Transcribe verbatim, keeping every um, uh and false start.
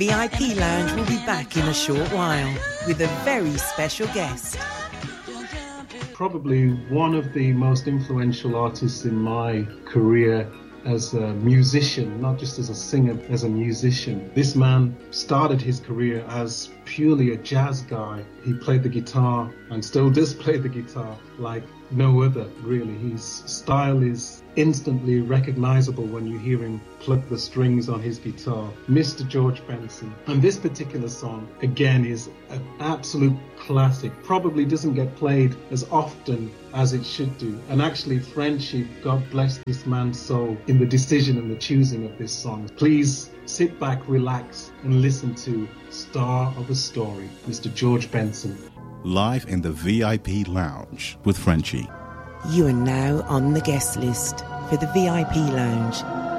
V I P Lounge will be back in a short while with a very special guest. Probably one of the most influential artists in my career as a musician, not just as a singer, as a musician. This man started his career as purely a jazz guy. He played the guitar and still does play the guitar like no other, really. His style is instantly recognizable when you hear him pluck the strings on his guitar. Mister George Benson. And this particular song, again, is an absolute classic. Probably doesn't get played as often as it should do. And actually, Frenchy, God bless this man's soul in the decision and the choosing of this song. Please sit back, relax, and listen to Star of a Story, Mister George Benson. Live in the V I P Lounge with Frenchy. You are now on the guest list for the V I P Lounge